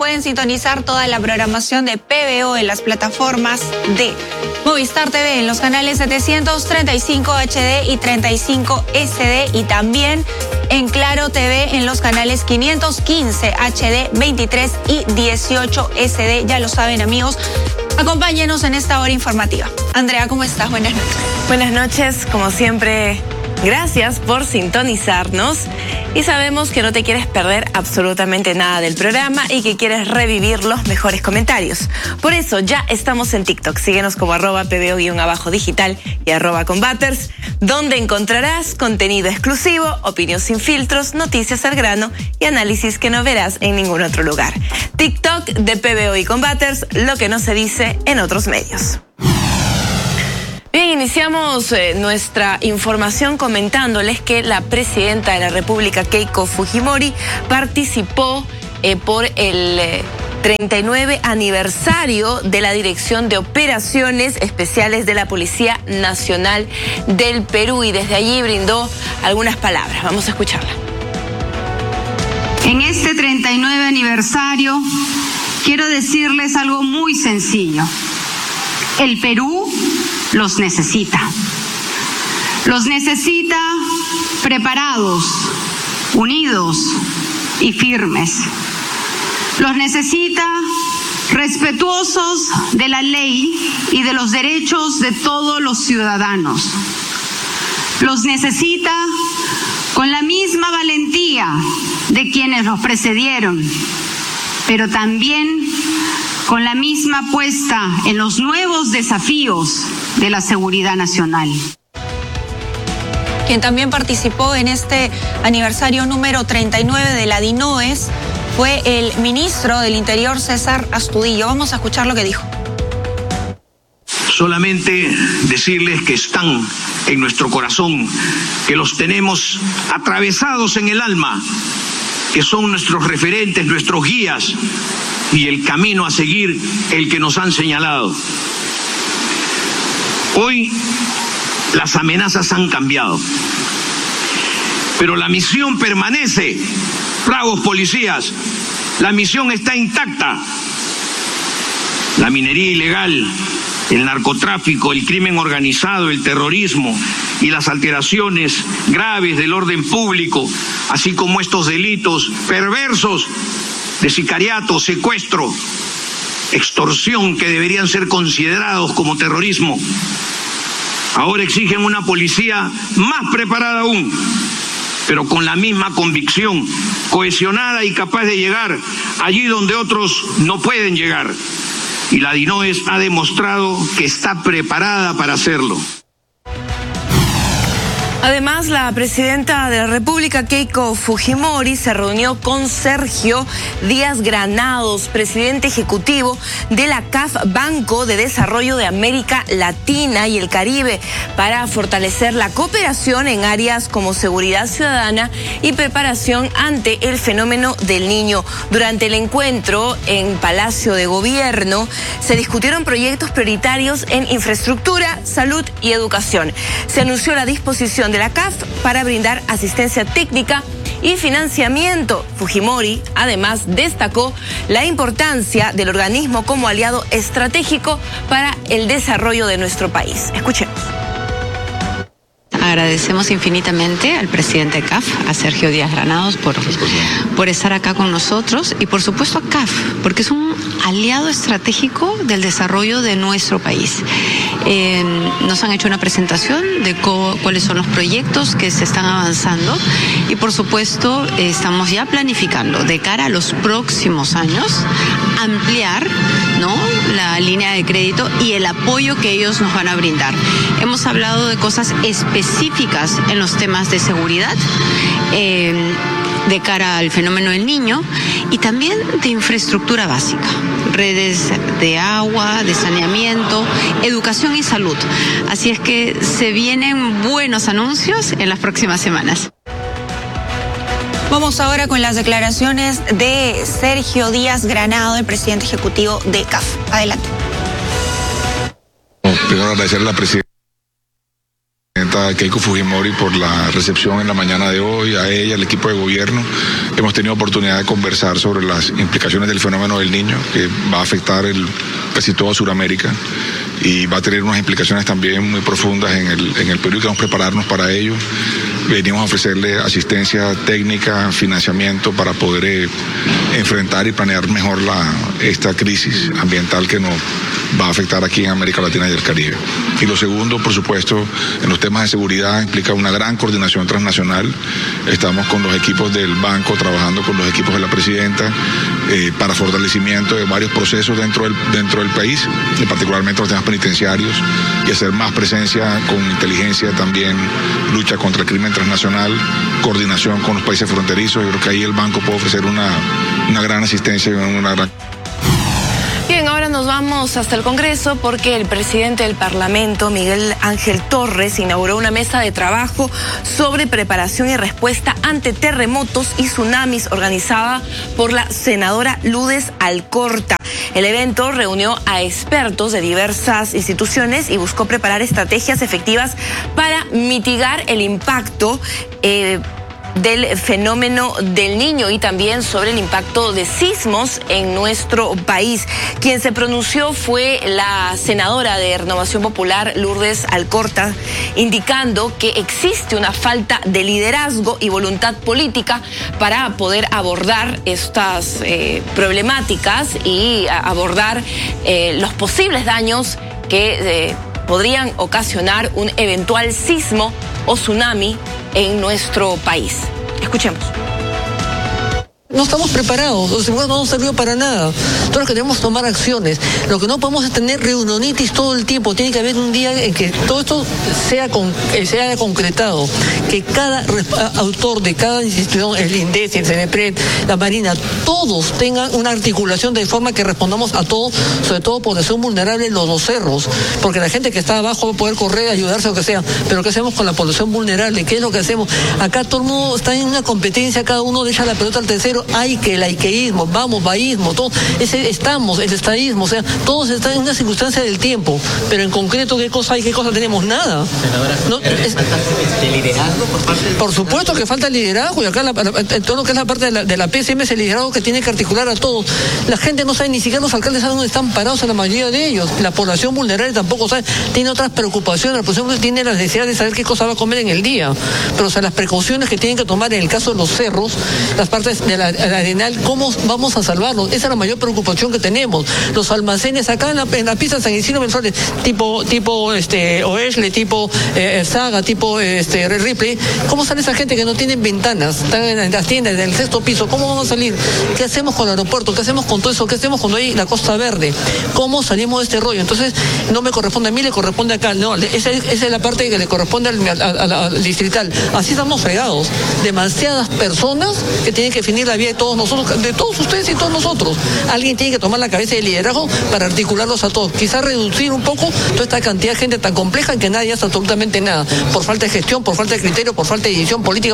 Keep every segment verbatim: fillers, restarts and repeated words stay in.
pueden sintonizar toda la programación de P B O en las plataformas de Movistar T V en los canales setecientos treinta y cinco H D y treinta y cinco S D y también en Claro T V en los canales quinientos quince H D, veintitrés y dieciocho S D. Ya lo saben, amigos. Acompáñenos en esta hora informativa. Andrea, ¿cómo estás? Buenas noches. Buenas noches, como siempre, gracias por sintonizarnos. Y sabemos que no te quieres perder absolutamente nada del programa y que quieres revivir los mejores comentarios. Por eso ya estamos en TikTok. Síguenos como arroba pbo-digital y arroba combaters, donde encontrarás contenido exclusivo, opinión sin filtros, noticias al grano y análisis que no verás en ningún otro lugar. TikTok de P B O y Combaters, lo que no se dice en otros medios. Bien, iniciamos eh, nuestra información comentándoles que la presidenta de la República, Keiko Fujimori, participó eh, por el eh, treinta y nueve aniversario de la Dirección de Operaciones Especiales de la Policía Nacional del Perú y desde allí brindó algunas palabras. Vamos a escucharla. En este treinta y nueve aniversario quiero decirles algo muy sencillo. El Perú los necesita. Los necesita preparados, unidos y firmes. Los necesita respetuosos de la ley y de los derechos de todos los ciudadanos. Los necesita con la misma valentía de quienes los precedieron, pero también con la misma apuesta en los nuevos desafíos de la seguridad nacional. Quien también participó en este aniversario número treinta y nueve de la DINOES fue el ministro del Interior, César Astudillo. Vamos a escuchar lo que dijo. Solamente decirles que están en nuestro corazón, que los tenemos atravesados en el alma, que son nuestros referentes, nuestros guías, y el camino a seguir el que nos han señalado. Hoy las amenazas han cambiado, pero la misión permanece. Bravos policías, la misión está intacta. La minería ilegal, el narcotráfico, el crimen organizado, el terrorismo y las alteraciones graves del orden público, así como estos delitos perversos de sicariato, secuestro, extorsión, que deberían ser considerados como terrorismo, ahora exigen una policía más preparada aún, pero con la misma convicción, cohesionada y capaz de llegar allí donde otros no pueden llegar. Y la DINOES ha demostrado que está preparada para hacerlo. Además, la presidenta de la República, Keiko Fujimori, se reunió con Sergio Díaz Granados, presidente ejecutivo de la C A F, Banco de Desarrollo de América Latina y el Caribe, para fortalecer la cooperación en áreas como seguridad ciudadana y preparación ante el fenómeno del Niño. Durante el encuentro en Palacio de Gobierno se discutieron proyectos prioritarios en infraestructura, salud y educación. Se anunció la disposición de la C A F para brindar asistencia técnica y financiamiento. Fujimori además destacó la importancia del organismo como aliado estratégico para el desarrollo de nuestro país. Escuchemos. Agradecemos infinitamente al presidente de C A F, a Sergio Díaz Granados, por, por estar acá con nosotros y por supuesto a C A F, porque es un aliado estratégico del desarrollo de nuestro país. Eh, nos han hecho una presentación de co cuáles son los proyectos que se están avanzando y por supuesto eh, estamos ya planificando de cara a los próximos años ampliar, ¿no?, la línea de crédito y el apoyo que ellos nos van a brindar. Hemos hablado de cosas específicas en los temas de seguridad, eh, de cara al fenómeno del Niño y también de infraestructura básica, redes de agua, de saneamiento, educación y salud. Así es que se vienen buenos anuncios en las próximas semanas. Vamos ahora con las declaraciones de Sergio Díaz Granados, el presidente ejecutivo de C A F. Adelante. Primero agradecer a la presidenta Keiko Fujimori por la recepción en la mañana de hoy, a ella, al equipo de gobierno. Hemos tenido oportunidad de conversar sobre las implicaciones del fenómeno del Niño, que va a afectar el, casi toda Sudamérica y va a tener unas implicaciones también muy profundas en el, en el Perú, y queremos prepararnos para ello. Venimos a ofrecerle asistencia técnica, financiamiento para poder eh, enfrentar y planear mejor la, esta crisis ambiental que nos va a afectar aquí en América Latina y el Caribe. Y lo segundo, por supuesto, en los temas de seguridad implica una gran coordinación transnacional. Estamos con los equipos del banco, trabajando con los equipos de la presidenta eh, para fortalecimiento de varios procesos dentro del, dentro del país, y particularmente los temas penitenciarios, y hacer más presencia con inteligencia también, lucha contra el crimen transnacional, coordinación con los países fronterizos. Yo creo que ahí el banco puede ofrecer una, una gran asistencia y una gran... Bien, ahora nos vamos hasta el Congreso porque el presidente del Parlamento, Miguel Ángel Torres, inauguró una mesa de trabajo sobre preparación y respuesta ante terremotos y tsunamis organizada por la senadora Lourdes Alcorta. El evento reunió a expertos de diversas instituciones y buscó preparar estrategias efectivas para mitigar el impacto eh, del fenómeno del Niño y también sobre el impacto de sismos en nuestro país. Quien se pronunció fue la senadora de Renovación Popular, Lourdes Alcorta, indicando que existe una falta de liderazgo y voluntad política para poder abordar estas eh, problemáticas y abordar eh, los posibles daños que eh, podrían ocasionar un eventual sismo o tsunami en nuestro país. Escuchemos. No estamos preparados, los seguros no nos sirvió para nada. Todos que tenemos que tomar acciones. Lo que no podemos es tener reunionitis todo el tiempo. Tiene que haber un día en que todo esto sea, con, sea concretado. Que cada autor de cada institución, el INDES, el CENEPRED, la Marina, todos tengan una articulación de forma que respondamos a todos, sobre todo por son vulnerables los dos cerros. Porque la gente que está abajo va a poder correr, ayudarse o lo que sea. Pero ¿qué hacemos con la población vulnerable? ¿Qué es lo que hacemos? Acá todo el mundo está en una competencia, cada uno deja la pelota al tercero. Hay que el laiqueísmo, vamos, baísmo, todo, ese, estamos, el estadismo, o sea, todos están en una circunstancia del tiempo, pero en concreto, ¿qué cosa hay, qué cosa tenemos? Nada. Senadora, ¿no? Es, ¿falta este liderazgo por parte del Por supuesto que falta liderazgo, y acá la, la, todo lo que es la parte de la, de la P S M es el liderazgo que tiene que articular a todos. La gente no sabe, ni siquiera los alcaldes saben dónde están parados en la mayoría de ellos. La población vulnerable tampoco sabe, tiene otras preocupaciones, la población tiene la necesidad de saber qué cosa va a comer en el día. Pero o sea, las precauciones que tienen que tomar en el caso de los cerros, las partes de la el arenal, ¿cómo vamos a salvarlos? Esa es la mayor preocupación que tenemos. Los almacenes acá en la, en la pista de San Isidro Mensuales, tipo, tipo este, Oesle, tipo eh, Saga, tipo este, Ripley, ¿cómo sale esa gente que no tienen ventanas? Están en las tiendas, en el sexto piso, ¿cómo vamos a salir? ¿Qué hacemos con el aeropuerto? ¿Qué hacemos con todo eso? ¿Qué hacemos cuando hay la Costa Verde? ¿Cómo salimos de este rollo? Entonces, no me corresponde a mí, le corresponde acá. No, esa, esa es la parte que le corresponde al, al, al distrital. Así estamos fregados. Demasiadas personas que tienen que definir la vida de todos nosotros, de todos ustedes y todos nosotros. Alguien tiene que tomar la cabeza del liderazgo para articularlos a todos. Quizás reducir un poco toda esta cantidad de gente tan compleja en que nadie hace absolutamente nada. Por falta de gestión, por falta de criterio, por falta de decisión política.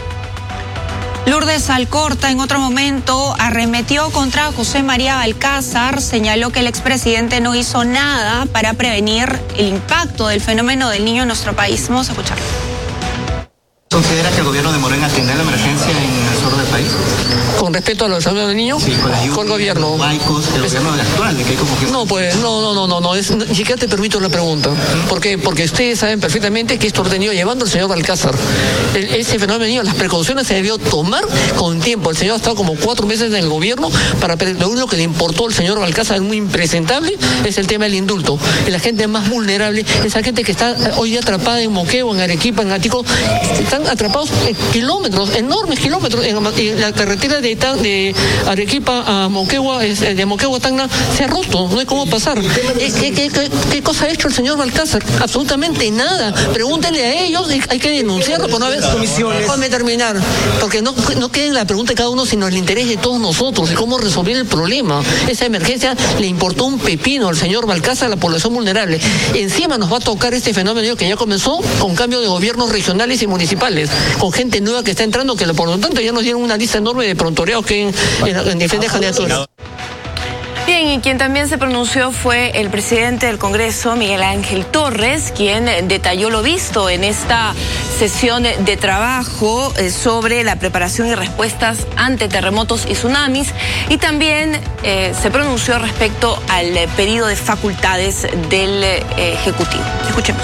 Lourdes Alcorta en otro momento arremetió contra José María Balcázar, señaló que el expresidente no hizo nada para prevenir el impacto del fenómeno del Niño en nuestro país. Vamos a escucharlo. ¿Considera que el gobierno demoró en atender la emergencia en el sur del país? ¿Con respecto a los desarrollos del niño? Sí, con la con el gobierno. Los baicos, el es, gobierno actual de Keiko Fujimori. No, pues, no, no, no, no, no, es, ni siquiera te permito la pregunta. ¿Por qué? Porque ustedes saben perfectamente que esto lo ha tenido llevando el señor Balcázar. El, ese fenómeno del niño, las precauciones se debió tomar con tiempo. El señor ha estado como cuatro meses en el gobierno, para lo único que le importó al señor Balcázar, muy impresentable, es el tema del indulto. Y la gente más vulnerable, esa gente que está hoy día atrapada en Moquegua, en Arequipa, en Atico, están atrapados en kilómetros, enormes kilómetros, en, en la carretera de, de Arequipa a Moquegua, de Moquegua a Tacna, se ha roto, no hay cómo pasar. ¿Qué, qué, qué, qué cosa ha hecho el señor Balcázar? Absolutamente nada. Pregúntenle a ellos, hay que denunciarlo por no haber... Déjame terminar, porque no, no quede en la pregunta de cada uno, sino el interés de todos nosotros, y cómo resolver el problema. Esa emergencia le importó un pepino al señor Balcázar, a la población vulnerable. Encima nos va a tocar este fenómeno que ya comenzó con cambio de gobiernos regionales y municipales, con gente nueva que está entrando, que por lo tanto ya nos dieron una lista enorme de prontoreados que en, en, en diferentes candidaturas. Bien, y quien también se pronunció fue el presidente del Congreso, Miguel Ángel Torres, quien detalló lo visto en esta sesión de trabajo sobre la preparación y respuestas ante terremotos y tsunamis, y también eh, se pronunció respecto al pedido de facultades del eh, Ejecutivo. Escuchemos.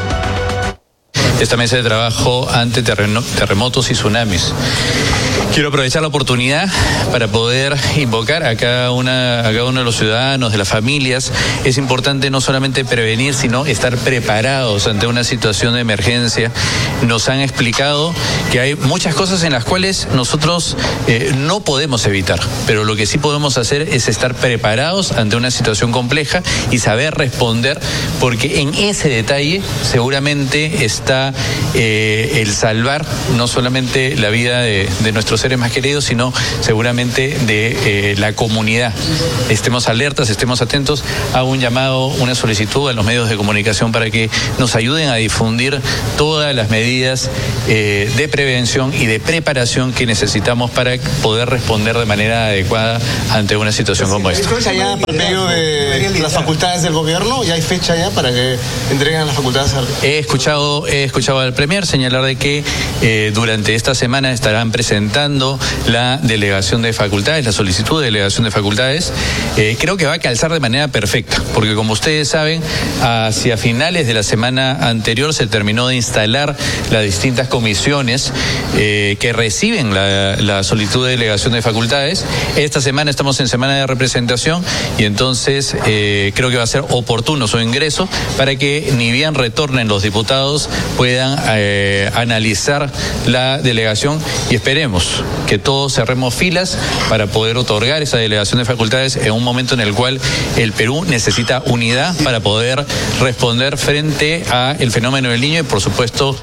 Esta mesa de trabajo ante terremotos y tsunamis. Quiero aprovechar la oportunidad para poder invocar a cada, una, a cada uno de los ciudadanos, de las familias. Es importante no solamente prevenir, sino estar preparados ante una situación de emergencia. Nos han explicado que hay muchas cosas en las cuales nosotros eh, no podemos evitar, pero lo que sí podemos hacer es estar preparados ante una situación compleja y saber responder, porque en ese detalle seguramente está eh, el salvar no solamente la vida de, de nuestros seres más queridos, sino seguramente de eh, la comunidad. Estemos alertas, estemos atentos. Hago un llamado, una solicitud a los medios de comunicación para que nos ayuden a difundir todas las medidas eh, de prevención y de preparación que necesitamos para poder responder de manera adecuada ante una situación como esta. ¿Hay fecha ya para el pedido de las facultades del gobierno? ¿Ya hay fecha ya para que entreguen las facultades? He escuchado, he escuchado al Premier señalar de que eh, durante esta semana estarán presentando la delegación de facultades, la solicitud de delegación de facultades. Eh, creo que va a calzar de manera perfecta, porque como ustedes saben, hacia finales de la semana anterior se terminó de instalar las distintas comisiones eh, que reciben la, la solicitud de delegación de facultades. Esta semana estamos en semana de representación y entonces eh, creo que va a ser oportuno su ingreso para que ni bien retornen los diputados puedan eh, analizar la delegación y esperemos que todos cerremos filas para poder otorgar esa delegación de facultades en un momento en el cual el Perú necesita unidad para poder responder frente al fenómeno del Niño y, por supuesto,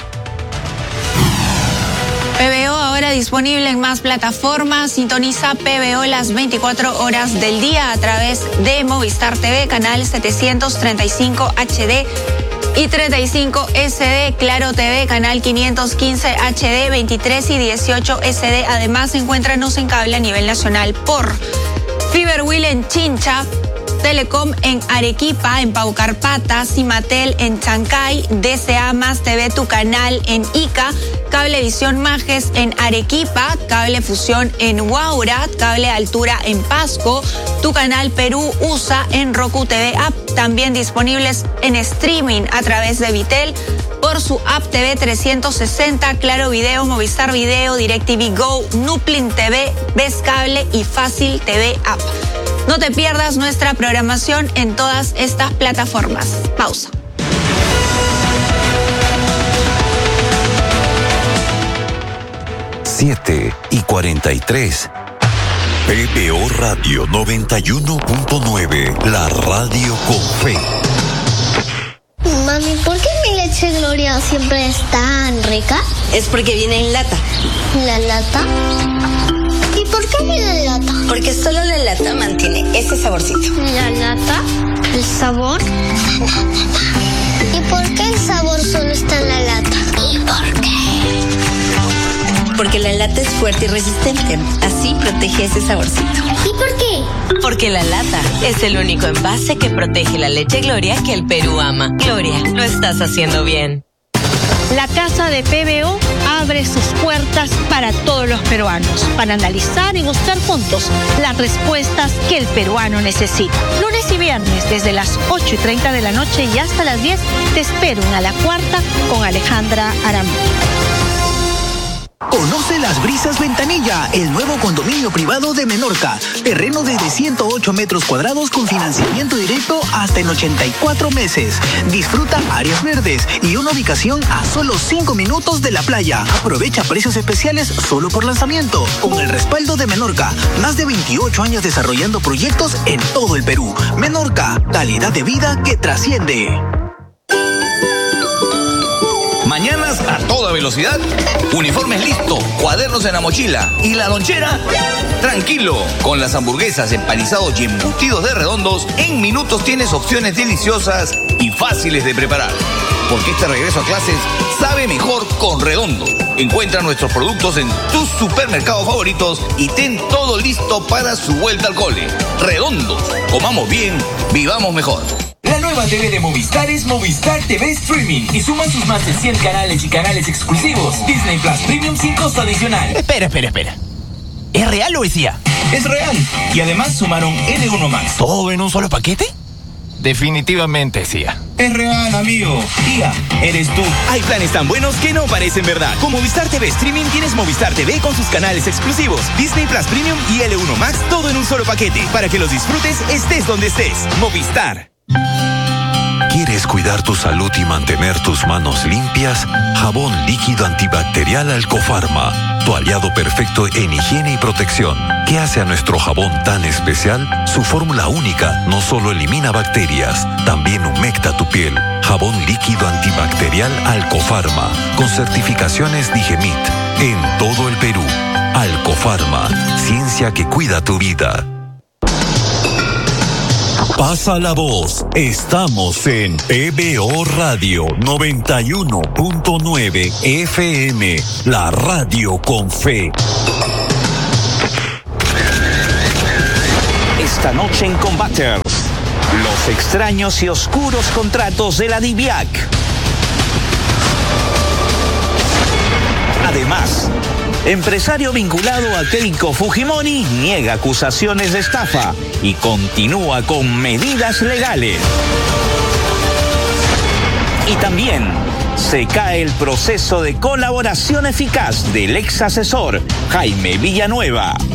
P B O ahora disponible en más plataformas. Sintoniza P B O las veinticuatro horas del día a través de Movistar T V, canal setecientos treinta y cinco H D y treinta y cinco S D, Claro T V, canal quinientos quince H D, veintitrés y dieciocho S D. Además, encuéntranos en cable a nivel nacional por Fiberwheel en Chincha, Telecom en Arequipa, en Paucarpata, Cimatel en Chancay, D C A Más T V, tu canal en Ica, Cablevisión Majes en Arequipa, Cable Fusión en Huaura, Cable Altura en Pasco, tu canal Perú U S A en Roku T V App, también disponibles en streaming a través de Vitel por su app T V trescientos sesenta, Claro Video, Movistar Video, DirecTV Go, Nuplin T V, Ves Cable y Fácil T V App. No te pierdas nuestra programación en todas estas plataformas. Pausa. siete y cuarenta y tres. P B O Radio noventa y uno punto nueve, la radio con fe. Mami, ¿por qué mi leche Gloria siempre es tan rica? Es porque viene en lata. ¿La lata? ¿Y por qué viene en lata? Porque solo la lata mantiene ese saborcito. ¿La lata? ¿El sabor? ¿Y por qué el sabor solo está en la lata? ¿Y por qué? Porque la lata es fuerte y resistente. Así protege ese saborcito. ¿Y por qué? Porque la lata es el único envase que protege la leche Gloria que el Perú ama. Gloria, lo estás haciendo bien. La Casa de P B O abre sus puertas para todos los peruanos, para analizar y buscar juntos las respuestas que el peruano necesita. Lunes y viernes, desde las ocho y treinta de la noche y hasta las diez, te espero en A la Cuarta con Alejandra Aramillo. Conoce Las Brisas Ventanilla, el nuevo condominio privado de Menorca. Terreno desde ciento ocho metros cuadrados con financiamiento directo hasta en ochenta y cuatro meses. Disfruta áreas verdes y una ubicación a solo cinco minutos de la playa. Aprovecha precios especiales solo por lanzamiento. Con el respaldo de Menorca, más de veintiocho años desarrollando proyectos en todo el Perú. Menorca, calidad de vida que trasciende. Mañanas a toda velocidad, uniformes listos, cuadernos en la mochila y la lonchera, tranquilo. Con las hamburguesas, empanizados y embutidos de Redondos, en minutos tienes opciones deliciosas y fáciles de preparar. Porque este regreso a clases sabe mejor con Redondo. Encuentra nuestros productos en tus supermercados favoritos y ten todo listo para su vuelta al cole. Redondo, comamos bien, vivamos mejor. La nueva T V de Movistar es Movistar T V Streaming y suman sus más de cien canales y canales exclusivos. Disney Plus Premium sin costo adicional. Espera, espera, espera. ¿Es real o es I A? Es real. Y además sumaron L uno Max. ¿Todo en un solo paquete? Definitivamente es I A. Es real, amigo. I A, eres tú. Hay planes tan buenos que no parecen verdad. Con Movistar T V Streaming tienes Movistar T V con sus canales exclusivos, Disney Plus Premium y L uno Max, todo en un solo paquete, para que los disfrutes estés donde estés. Movistar. ¿Quieres cuidar tu salud y mantener tus manos limpias? Jabón líquido antibacterial Alcofarma, tu aliado perfecto en higiene y protección. ¿Qué hace a nuestro jabón tan especial? Su fórmula única no solo elimina bacterias, también humecta tu piel. Jabón líquido antibacterial Alcofarma, con certificaciones Digemit, en todo el Perú. Alcofarma, ciencia que cuida tu vida. Pasa la voz. Estamos en P B O Radio noventa y uno punto nueve F M, la radio con fe. Esta noche en Combaters, los extraños y oscuros contratos de la DIVIAC. Además, empresario vinculado a Keiko Fujimori niega acusaciones de estafa y continúa con medidas legales. Y también se cae el proceso de colaboración eficaz del ex asesor Jaime Villanueva.